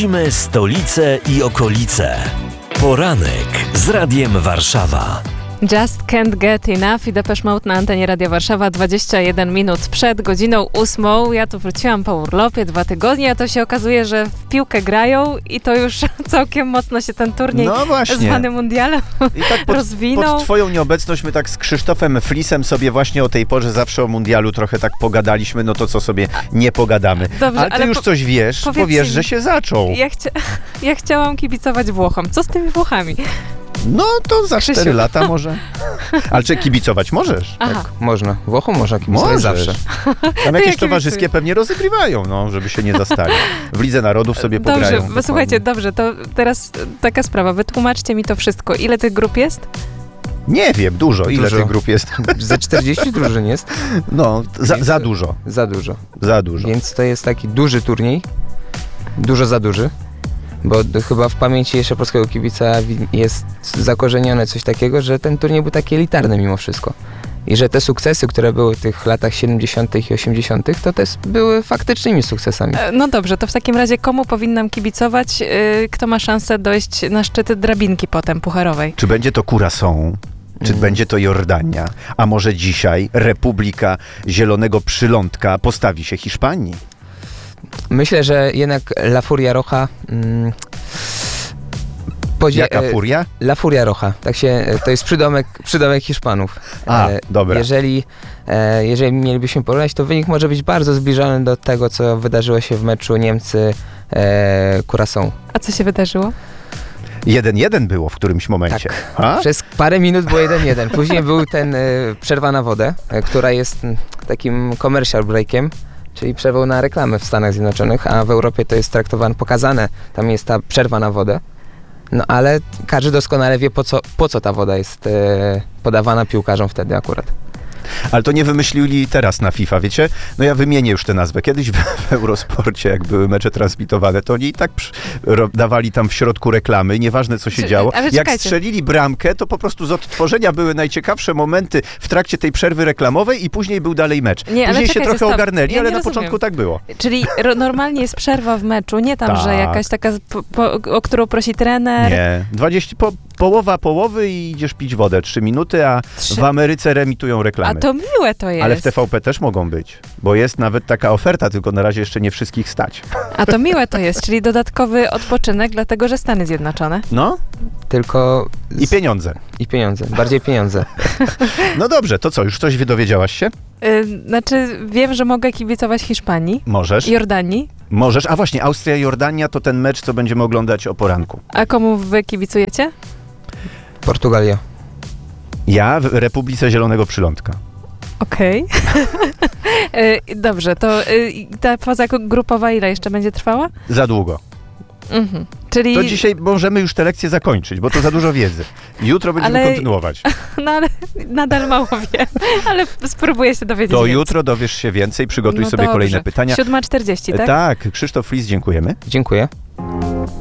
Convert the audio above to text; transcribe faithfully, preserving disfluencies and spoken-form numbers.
Śledzimy stolicę i okolice. Poranek z Radiem Warszawa. Just Can't Get Enough i Depeche Mode na antenie Radia Warszawa dwadzieścia jeden minut przed godziną ósmą. Ja tu wróciłam po urlopie dwa tygodnie, a to się okazuje, że w piłkę grają i to już całkiem mocno się ten turniej no właśnie. zwany mundialem I tak pod, rozwinął. Pod twoją nieobecność my tak z Krzysztofem Flisem sobie właśnie o tej porze zawsze o mundialu trochę tak pogadaliśmy, no to co sobie nie pogadamy. Dobrze, ale ty ale już po, coś wiesz, bo wiesz, że się zaczął. Ja, chcia, ja chciałam kibicować Włochom. Co z tymi Włochami? No to za Krzysiu. cztery lata może. Ale czy kibicować możesz? Aha. Tak, można. Włochom można kibicować Możesz. zawsze. Tam jakieś jak towarzyskie kibicuję? pewnie rozegrywają, no, żeby się nie zastali. W Lidze Narodów sobie Dobrze, pograją. bo słuchajcie, dobrze, to teraz taka sprawa. Wytłumaczcie mi to wszystko. Ile tych grup jest? Nie wiem, dużo. Ile Dużo. tych grup jest? Za czterdzieści drużyn jest No, za, Więc- za dużo. za dużo. Za dużo. Więc to jest taki duży turniej. Dużo za duży. Bo d- chyba w pamięci jeszcze polskiego kibica wi- jest zakorzenione coś takiego, że ten turniej był taki elitarny mimo wszystko. I że te sukcesy, które były w tych latach siedemdziesiątych i osiemdziesiątych, to też były faktycznymi sukcesami. E, No dobrze, to w takim razie komu powinnam kibicować? Yy, Kto ma szansę dojść na szczyty drabinki potem pucharowej? Czy będzie to Curaçao? Czy Mm. będzie to Jordania? A może dzisiaj Republika Zielonego Przylądka postawi się Hiszpanii? Myślę, że jednak La Furia Roja... Mm, podzie- Jaka e, furia? La Furia Roja, tak się, e, to jest przydomek, przydomek Hiszpanów. A, E, dobra. Jeżeli, e, jeżeli mielibyśmy porównać, to wynik może być bardzo zbliżony do tego, co wydarzyło się w meczu Niemcy-Curaçao. A co się wydarzyło? jeden jeden było w którymś momencie. A? Przez parę minut było jeden jeden. Później był ten e, przerwa na wodę, e, która jest m, takim commercial breakiem, czyli przerwą na reklamę w Stanach Zjednoczonych, a w Europie to jest traktowane, pokazane, tam jest ta przerwa na wodę. No ale każdy doskonale wie, po co, po co ta woda jest e, podawana piłkarzom wtedy akurat. Ale to nie wymyślili teraz na FIFA, wiecie? No ja wymienię już tę nazwę. Kiedyś w, w Eurosporcie, jak były mecze transmitowane, to oni i tak przy, ro, dawali tam w środku reklamy, nieważne co się Czy- działo. ale Jak czekajcie. strzelili bramkę, to po prostu z odtworzenia były najciekawsze momenty w trakcie tej przerwy reklamowej i później był dalej mecz. Nie, ale później się czekajcie, trochę stop. ogarnęli, Ja ale nie na rozumiem. początku tak było. Czyli ro- normalnie jest przerwa w meczu, nie tam, że Tak. jakaś taka, po, po, o którą prosi trener. Nie, dwadzieścia, po, połowa połowy i idziesz pić wodę, trzy minuty, a Trzy- w Ameryce remitują A reklamy. to miłe to jest. Ale w T V P też mogą być, bo jest nawet taka oferta, tylko na razie jeszcze nie wszystkich stać. A to miłe to jest, czyli dodatkowy odpoczynek, dlatego że Stany Zjednoczone. No Tylko... z- i pieniądze. I pieniądze, bardziej pieniądze. No dobrze, to co, już coś dowiedziałaś się? Yy, znaczy, wiem, że mogę kibicować Hiszpanii, Możesz. Jordanii. Możesz. A właśnie, Austria-Jordania to ten mecz, co będziemy oglądać o poranku. A komu wy kibicujecie? Portugalia. Ja w Republice Zielonego Przylądka. Okej. Yy, Dobrze, to yy, ta faza grupowa ile jeszcze będzie trwała? Za długo. Mhm. Czyli, To dzisiaj możemy już tę lekcję zakończyć, bo to za dużo wiedzy. Jutro będziemy Ale- kontynuować. no ale nadal mało wiem, ale spróbuję się dowiedzieć To więcej. jutro dowiesz się więcej, przygotuj No sobie kolejne dobrze. pytania. siódma czterdzieści, tak? Tak, Krzysztof Flis, dziękujemy. Dziękuję.